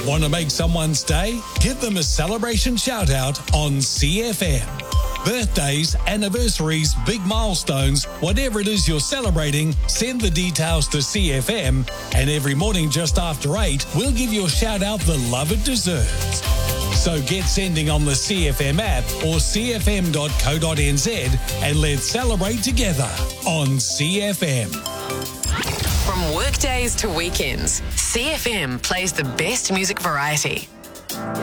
Want to make someone's day? Give them a celebration shout out on CFM. Birthdays, anniversaries, big milestones, whatever it is you're celebrating, send the details to CFM, and every morning just after 8, we'll give your shout out the love it deserves. So get sending on the CFM app or cfm.co.nz and let's celebrate together on CFM. From workdays to weekends, CFM plays the best music variety.